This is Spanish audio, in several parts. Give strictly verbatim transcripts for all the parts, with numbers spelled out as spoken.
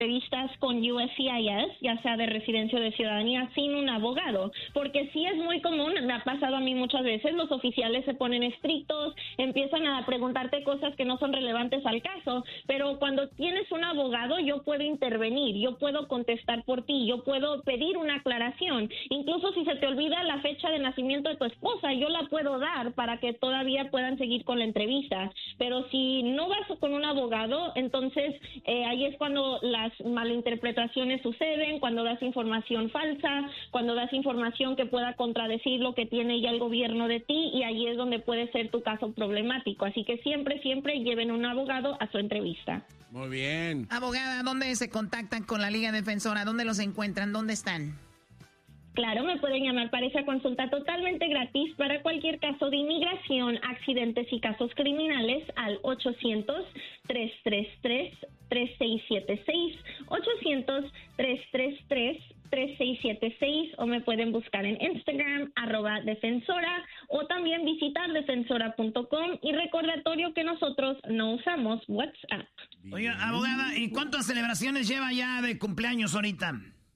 entrevistas con U S C I S, ya sea de residencia o de ciudadanía, sin un abogado, porque sí es muy común, me ha pasado a mí muchas veces, los oficiales se ponen estrictos, empiezan a preguntarte cosas que no son relevantes al caso, pero cuando tienes un abogado yo puedo intervenir, yo puedo contestar por ti, yo puedo pedir una aclaración, incluso si se te olvida la fecha de nacimiento de tu esposa, yo la puedo dar para que todavía puedan seguir con la entrevista, pero si no vas con un abogado, entonces eh, ahí es cuando las malinterpretaciones suceden, cuando das información falsa, cuando das información que pueda contradecir lo que tiene ya el gobierno de ti, y ahí es donde puede ser tu caso problemático. Así que siempre, siempre lleven un abogado a su entrevista. Muy bien. Abogada, ¿dónde se contactan con la Liga Defensora? ¿Dónde los encuentran? ¿Dónde están? Claro, me pueden llamar para esa consulta totalmente gratis para cualquier caso de inmigración, accidentes y casos criminales al ochocientos, tres tres tres, tres seis siete seis, ochocientos, tres tres tres, tres seis siete seis, o me pueden buscar en Instagram, arroba defensora, o también visitar defensora punto com, y recordatorio que nosotros no usamos WhatsApp. Oiga, abogada, ¿y cuántas celebraciones lleva ya de cumpleaños ahorita?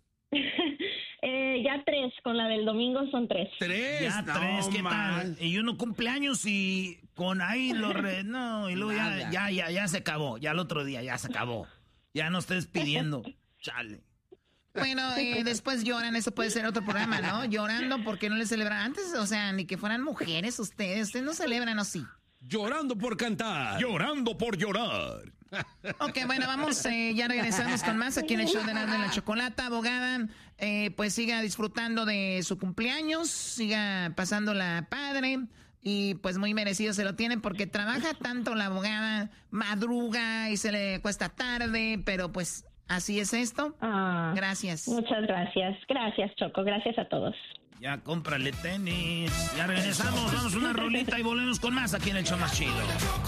Eh, ya tres, con la del domingo son tres. Tres, ya no, tres, ¿qué mal. tal? Y uno cumpleaños y con ahí lo re... No, y luego ya, ya, ya, ya se acabó. Ya el otro día ya se acabó. Ya no estés pidiendo. Chale. Bueno, eh, después lloran, eso puede ser otro programa, ¿no? Llorando porque no les celebran antes, o sea, ni que fueran mujeres ustedes. Ustedes no celebran así. Llorando por cantar. Llorando por llorar. Ok, bueno, vamos, eh, ya regresamos con más aquí en el show de Erasmo y la Chocolata. Abogada, eh, pues siga disfrutando de su cumpleaños, siga pasándola padre, y pues muy merecido se lo tiene porque trabaja tanto la abogada, madruga y se le cuesta tarde, pero pues así es esto. Ah, gracias. Muchas gracias. Gracias, Choco. Gracias a todos. Ya cómprale tenis. Ya regresamos, vamos a una rolita y volvemos con más aquí en el show más chido.